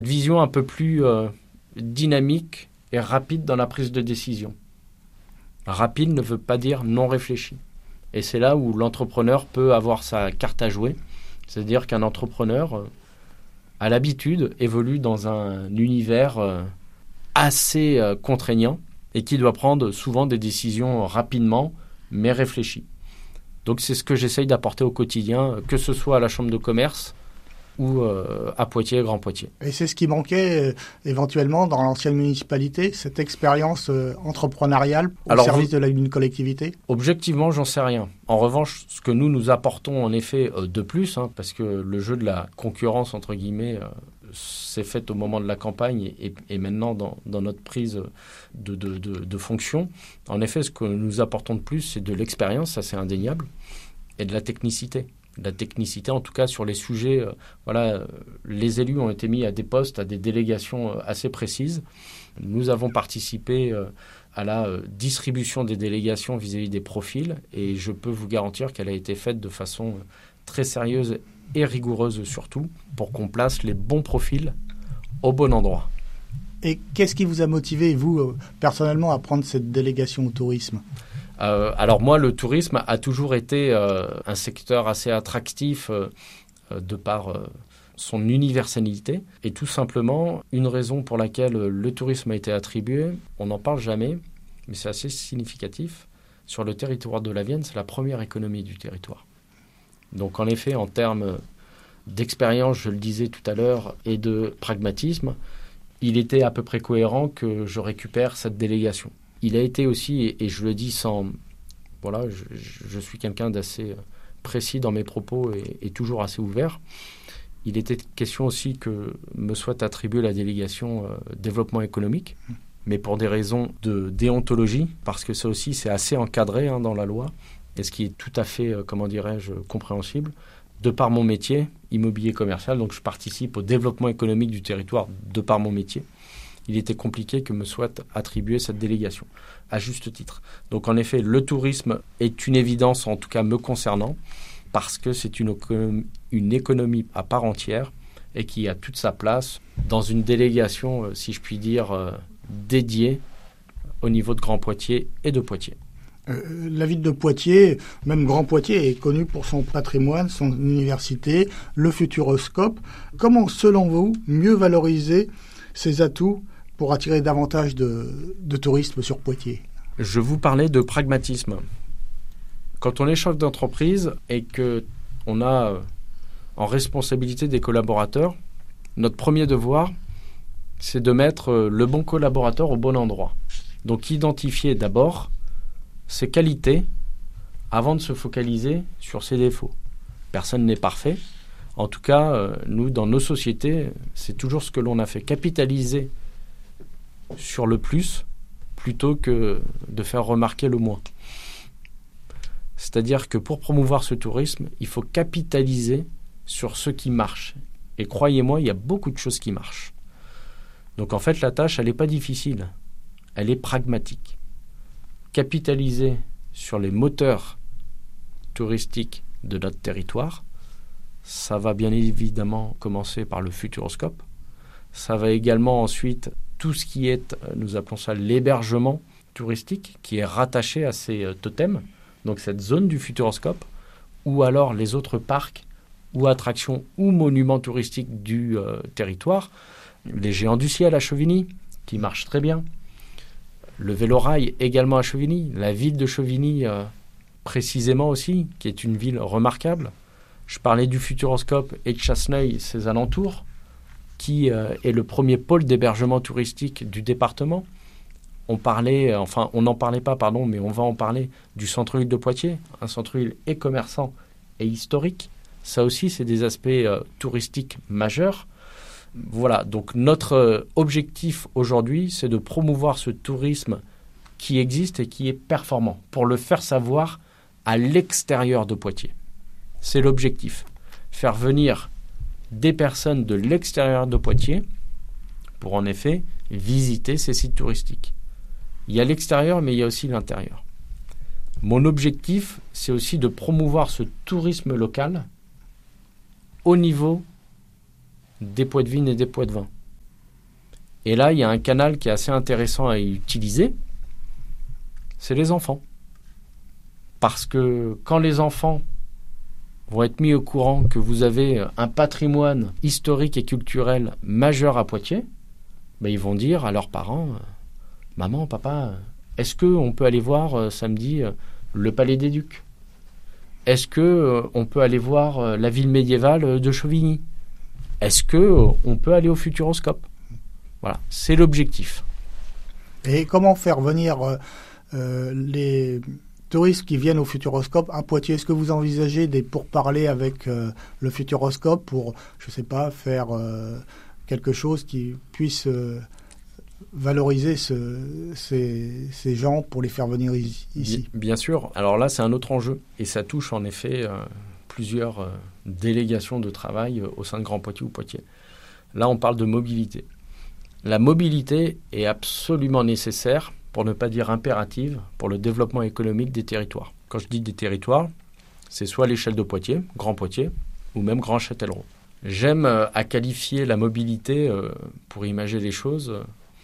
vision un peu plus dynamique et rapide dans la prise de décision. Rapide ne veut pas dire non réfléchi. Et c'est là où l'entrepreneur peut avoir sa carte à jouer. C'est-à-dire qu'un entrepreneur a l'habitude, évolue dans un univers assez contraignant et qui doit prendre souvent des décisions rapidement, mais réfléchies. Donc c'est ce que j'essaye d'apporter au quotidien, que ce soit à la Chambre de commerce ou à Poitiers, Grand Poitiers. Et c'est ce qui manquait éventuellement dans l'ancienne municipalité, cette expérience entrepreneuriale au service d'une collectivité? Objectivement, j'en sais rien. En revanche, ce que nous apportons en effet de plus, parce que le jeu de la concurrence, entre guillemets, s'est fait au moment de la campagne et maintenant dans notre prise de fonction. En effet, ce que nous apportons de plus, c'est de l'expérience, ça c'est indéniable, et de la technicité. La technicité, en tout cas sur les sujets, les élus ont été mis à des postes, à des délégations assez précises. Nous avons participé à la distribution des délégations vis-à-vis des profils et je peux vous garantir qu'elle a été faite de façon très sérieuse et rigoureuse surtout pour qu'on place les bons profils au bon endroit. Et qu'est-ce qui vous a motivé, vous, personnellement, à prendre cette délégation au tourisme ? Alors moi, le tourisme a toujours été un secteur assez attractif de par son universalité. Et tout simplement, une raison pour laquelle le tourisme a été attribué, on n'en parle jamais, mais c'est assez significatif. Sur le territoire de la Vienne, c'est la première économie du territoire. Donc en effet, en termes d'expérience, je le disais tout à l'heure, et de pragmatisme, il était à peu près cohérent que je récupère cette délégation. Il a été aussi, et je le dis sans... Voilà, je suis quelqu'un d'assez précis dans mes propos et toujours assez ouvert. Il était question aussi que me soit attribuée la délégation développement économique, mais pour des raisons de déontologie, parce que ça aussi, c'est assez encadré dans la loi, et ce qui est tout à fait, compréhensible. De par mon métier, immobilier commercial, donc je participe au développement économique du territoire de par mon métier. Il était compliqué que me soit attribuée cette délégation, à juste titre. Donc en effet, le tourisme est une évidence, en tout cas me concernant, parce que c'est une économie à part entière et qui a toute sa place dans une délégation, si je puis dire, dédiée au niveau de Grand Poitiers et de Poitiers. La ville de Poitiers, même Grand Poitiers, est connue pour son patrimoine, son université, le Futuroscope. Comment, selon vous, mieux valoriser ces atouts pour attirer davantage de touristes sur Poitiers? Je vous parlais de pragmatisme. Quand on est chef d'entreprise et qu'on a en responsabilité des collaborateurs, notre premier devoir, c'est de mettre le bon collaborateur au bon endroit. Donc identifier d'abord ses qualités avant de se focaliser sur ses défauts. Personne n'est parfait. En tout cas, nous, dans nos sociétés, c'est toujours ce que l'on a fait. Capitaliser sur le plus plutôt que de faire remarquer le moins. C'est-à-dire que pour promouvoir ce tourisme, il faut capitaliser sur ce qui marche. Et croyez-moi, il y a beaucoup de choses qui marchent. Donc en fait, la tâche, elle n'est pas difficile. Elle est pragmatique. Capitaliser sur les moteurs touristiques de notre territoire, ça va bien évidemment commencer par le Futuroscope. Ça va également ensuite tout ce qui est, nous appelons ça l'hébergement touristique, qui est rattaché à ces totems, donc cette zone du Futuroscope, ou alors les autres parcs ou attractions ou monuments touristiques du territoire. Les Géants du Ciel à Chevigny, qui marchent très bien. Le Vélorail également à Chevigny. La ville de Chevigny précisément aussi, qui est une ville remarquable. Je parlais du Futuroscope et de Chasseneuil, ses alentours, qui est le premier pôle d'hébergement touristique du département. On n'en parlait pas, mais on va en parler du centre-ville de Poitiers, un centre-ville et commerçant et historique. Ça aussi, c'est des aspects touristiques majeurs. Voilà, donc notre objectif aujourd'hui, c'est de promouvoir ce tourisme qui existe et qui est performant, pour le faire savoir à l'extérieur de Poitiers. C'est l'objectif, faire venir des personnes de l'extérieur de Poitiers pour en effet visiter ces sites touristiques. Il y a l'extérieur, mais il y a aussi l'intérieur. Mon objectif, c'est aussi de promouvoir ce tourisme local au niveau des Poitevines et des Poitevins. Et là, il y a un canal qui est assez intéressant à utiliser, c'est les enfants. Parce que quand les enfants vont être mis au courant que vous avez un patrimoine historique et culturel majeur à Poitiers, ils vont dire à leurs parents, maman, papa, est-ce qu'on peut aller voir samedi le Palais des Ducs ? Est-ce qu'on peut aller voir la ville médiévale de Chauvigny ? Est-ce qu'on peut aller au Futuroscope ? Voilà, c'est l'objectif. Et comment faire venir les touristes qui viennent au Futuroscope à Poitiers? Est-ce que vous envisagez des pourparlers avec le Futuroscope pour, je ne sais pas, faire quelque chose qui puisse valoriser ces gens pour les faire venir ici? Bien sûr. Alors là, c'est un autre enjeu. Et ça touche en effet plusieurs délégations de travail au sein de Grand Poitiers ou Poitiers. Là, on parle de mobilité. La mobilité est absolument nécessaire, pour ne pas dire impérative, pour le développement économique des territoires. Quand je dis des territoires, c'est soit l'échelle de Poitiers, Grand Poitiers, ou même Grand Châtellerault. J'aime à qualifier la mobilité, pour imager les choses,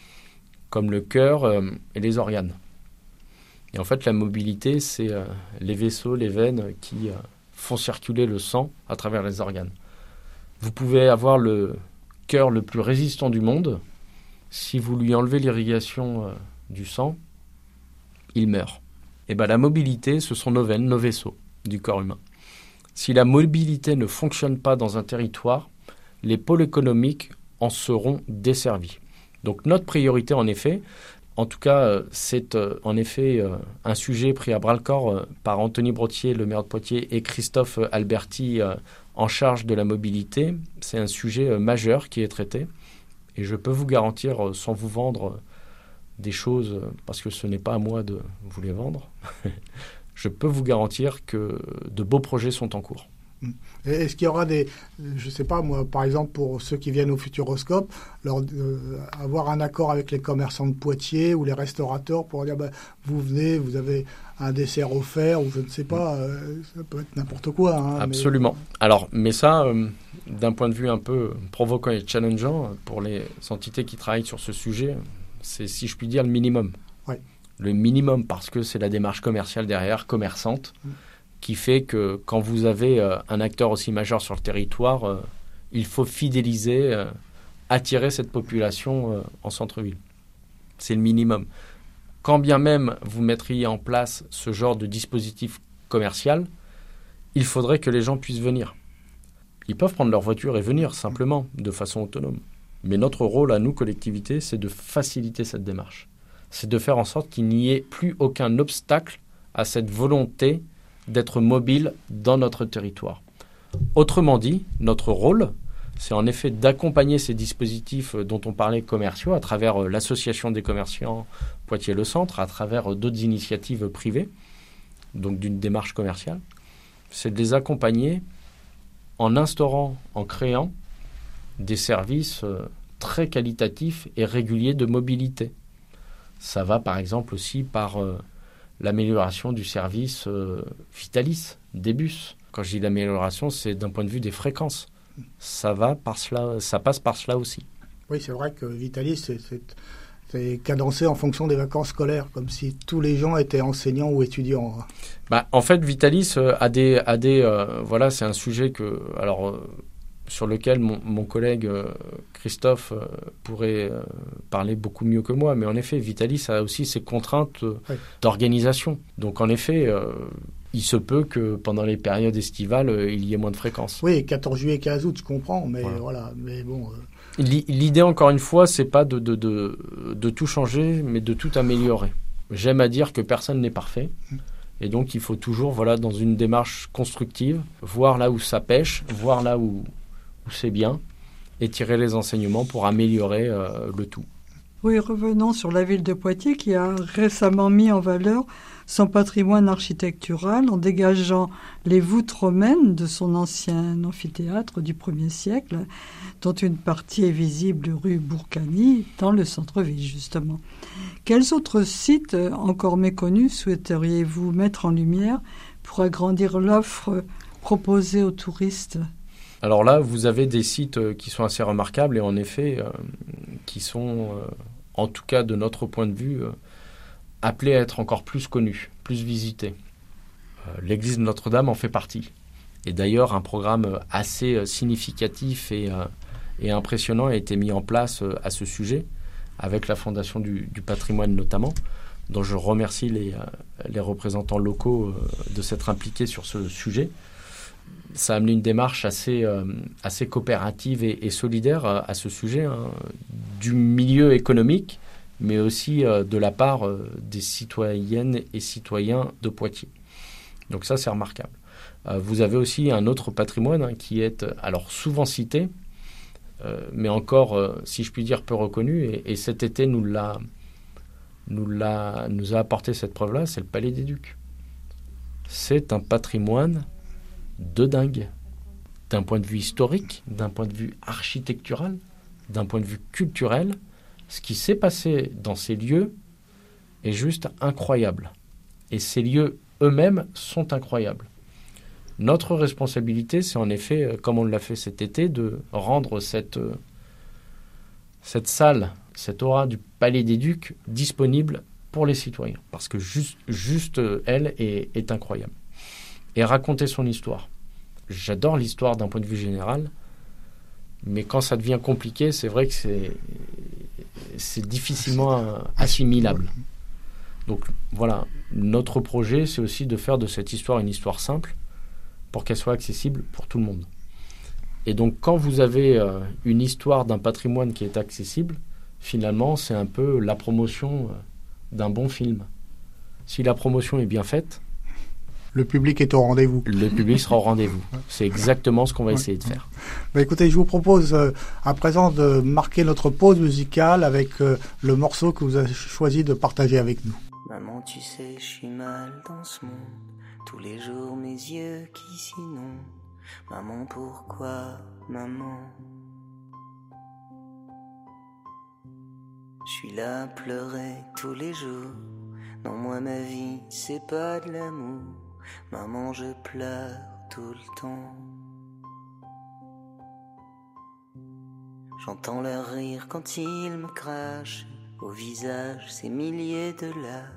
comme le cœur et les organes. Et en fait, la mobilité, c'est les vaisseaux, les veines qui font circuler le sang à travers les organes. Vous pouvez avoir le cœur le plus résistant du monde. Si vous lui enlevez l'irrigation du sang, il meurt. Et la mobilité, ce sont nos veines, nos vaisseaux du corps humain. Si la mobilité ne fonctionne pas dans un territoire, les pôles économiques en seront desservis. Donc notre priorité, en effet, en tout cas, c'est en effet un sujet pris à bras-le-corps par Anthony Brottier, le maire de Poitiers, et Christophe Alberti, en charge de la mobilité. C'est un sujet majeur qui est traité. Et je peux vous garantir, sans vous vendre des choses, parce que ce n'est pas à moi de vous les vendre, je peux vous garantir que de beaux projets sont en cours. Et est-ce qu'il y aura des, je ne sais pas moi, par exemple pour ceux qui viennent au Futuroscope, avoir un accord avec les commerçants de Poitiers ou les restaurateurs pour dire vous venez, vous avez un dessert offert ou je ne sais pas, ça peut être n'importe quoi. Hein, absolument. Alors, mais ça, d'un point de vue un peu provoquant et challengeant pour les entités qui travaillent sur ce sujet, c'est, si je puis dire, le minimum. Ouais. Le minimum parce que c'est la démarche commerciale derrière, commerçante, qui fait que quand vous avez un acteur aussi majeur sur le territoire, il faut fidéliser, attirer cette population en centre-ville. C'est le minimum. Quand bien même vous mettriez en place ce genre de dispositif commercial, il faudrait que les gens puissent venir. Ils peuvent prendre leur voiture et venir simplement, de façon autonome. Mais notre rôle à nous, collectivités, c'est de faciliter cette démarche. C'est de faire en sorte qu'il n'y ait plus aucun obstacle à cette volonté d'être mobile dans notre territoire. Autrement dit, notre rôle, c'est en effet d'accompagner ces dispositifs dont on parlait commerciaux à travers l'association des commerçants Poitiers-Le Centre, à travers d'autres initiatives privées, donc d'une démarche commerciale. C'est de les accompagner en instaurant, en créant des services très qualitatifs et réguliers de mobilité. Ça va par exemple aussi par l'amélioration du service Vitalis, des bus. Quand je dis l'amélioration, c'est d'un point de vue des fréquences. Ça passe par cela aussi. Oui, c'est vrai que Vitalis, c'est cadencé en fonction des vacances scolaires, comme si tous les gens étaient enseignants ou étudiants. En fait, Vitalis voilà, c'est un sujet que, sur lequel mon collègue Christophe pourrait parler beaucoup mieux que moi. Mais en effet, Vitalis a aussi ses contraintes d'organisation. Donc en effet, il se peut que pendant les périodes estivales, il y ait moins de fréquences. Oui, 14 juillet, 15 août, je comprends. Mais voilà, mais bon... L'idée, encore une fois, c'est pas de tout changer, mais de tout améliorer. J'aime à dire que personne n'est parfait. Et donc, il faut toujours, dans une démarche constructive, voir là où ça pêche, voir là où c'est bien, et tirer les enseignements pour améliorer le tout. Oui, revenons sur la ville de Poitiers qui a récemment mis en valeur son patrimoine architectural en dégageant les voûtes romaines de son ancien amphithéâtre du 1er siècle, dont une partie est visible rue Bourcani, dans le centre-ville justement. Quels autres sites encore méconnus souhaiteriez-vous mettre en lumière pour agrandir l'offre proposée aux touristes ? Alors là, vous avez des sites qui sont assez remarquables et en effet, qui sont, en tout cas de notre point de vue, appelés à être encore plus connus, plus visités. L'église de Notre-Dame en fait partie. Et d'ailleurs, un programme assez significatif et impressionnant a été mis en place à ce sujet, avec la Fondation du patrimoine notamment, dont je remercie les représentants locaux de s'être impliqués sur ce sujet. Ça a amené une démarche assez coopérative et solidaire à ce sujet, hein, du milieu économique, mais aussi de la part des citoyennes et citoyens de Poitiers. Donc ça, c'est remarquable. Vous avez aussi un autre patrimoine, hein, qui est alors souvent cité, mais encore, si je puis dire, peu reconnu. Et cet été nous a apporté cette preuve-là, c'est le Palais des Ducs. C'est un patrimoine de dingue, d'un point de vue historique, d'un point de vue architectural, d'un point de vue culturel. Ce qui s'est passé dans ces lieux est juste incroyable. Et ces lieux eux-mêmes sont incroyables. Notre responsabilité, c'est en effet, comme on l'a fait cet été, de rendre cette salle, cette aura du Palais des Ducs disponible pour les citoyens. Parce que juste elle est incroyable. Et raconter son histoire. J'adore l'histoire d'un point de vue général, mais quand ça devient compliqué, c'est vrai que c'est difficilement assimilable. Donc voilà, notre projet, c'est aussi de faire de cette histoire une histoire simple pour qu'elle soit accessible pour tout le monde. Et donc quand vous avez une histoire d'un patrimoine qui est accessible, finalement, c'est un peu la promotion d'un bon film. Si la promotion est bien faite, le public est au rendez-vous. Le public sera au rendez-vous. C'est exactement ce qu'on va essayer de faire. Écoutez, je vous propose à présent de marquer notre pause musicale avec le morceau que vous avez choisi de partager avec nous. Maman, tu sais, je suis mal dans ce monde. Tous les jours, mes yeux qui s'inondent. Maman, pourquoi, maman? Je suis là à pleurer tous les jours. Non, moi, ma vie, c'est pas de l'amour. Maman, je pleure tout le temps. J'entends leur rire quand ils me crachent au visage ces milliers de larmes.